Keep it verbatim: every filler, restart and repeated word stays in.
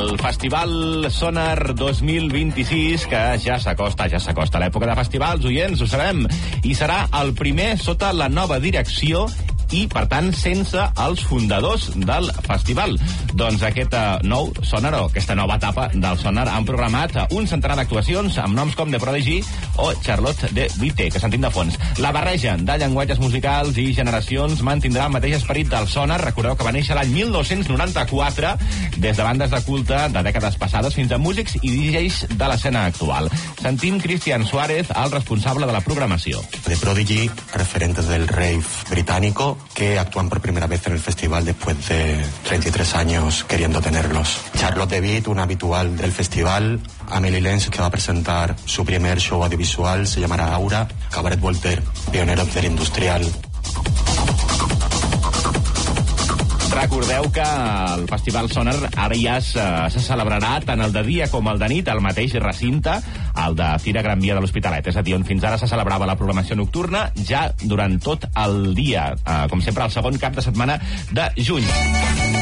El Festival Sonar dos mil vint-i-sis, que ja s'acosta, ja s'acosta l'època de festivals, oients, ho sabem, i serà el primer sota la nova direcció i, per tant, sense els fundadors del festival. Doncs aquest uh, nou Sonar, o aquesta nova etapa del Sonar, han programat un centenar d'actuacions amb noms com The Prodigy o Charlotte de Witte, que sentim de fons. La barreja de llenguatges musicals i generacions mantindrà el mateix esperit del Sonar. Recordeu que va néixer l'any mil nou-cents noranta-quatre, des de bandes de culte de dècades passades fins a músics i D Js de l'escena actual. Sentim Cristian Suárez, el responsable de la programació. The Prodigy, referentes del rave británico, que actúan por primera vez en el festival después de treinta y tres años queriendo tenerlos. Charlotte de Witte, una habitual del festival. Amelie Lenz, que va a presentar su primer show audiovisual, se llamará Aura. Cabaret Voltaire, pioneros del industrial. Recordeu que el Festival Sonar ara ja se, se celebrarà tant el de dia com el de nit al mateix recinte, el de Fira Gran Via de l'Hospitalet. És a dir, on fins ara se celebrava la programació nocturna, ja durant tot el dia, eh, com sempre, el segon cap de setmana de juny.